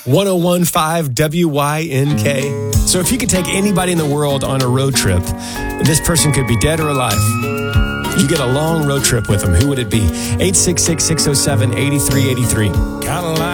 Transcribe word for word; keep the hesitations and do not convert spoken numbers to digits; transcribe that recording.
one oh one point five W Y N K. So if you could take anybody in the world on a road trip, this person could be dead or alive, you get a long road trip with them, who would it be? eight six six, six oh seven, eight three eight three. Kind of like